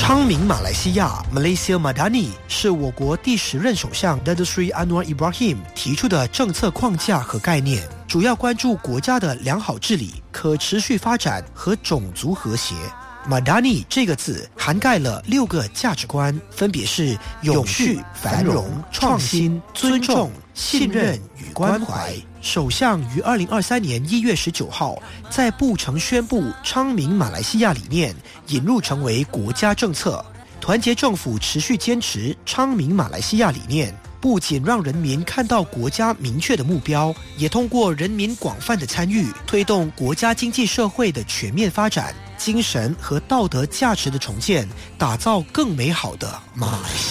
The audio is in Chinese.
昌明马来西亚 Malaysia Madani 是我国第10任首相 Datuk Seri Anwar Ibrahim 提出的政策框架和概念，主要关注国家的良好治理、可持续发展和种族和谐。Madani 这个字涵盖了6个价值观，分别是永续、繁荣、创新、尊重、信任与关怀。首相于2023年1月19号在布城宣布昌明马来西亚理念引入成为国家政策。团结政府持续坚持昌明马来西亚理念，不仅让人民看到国家明确的目标，也通过人民广泛的参与，推动国家经济社会的全面发展，精神和道德价值的重建，打造更美好的马来西亚。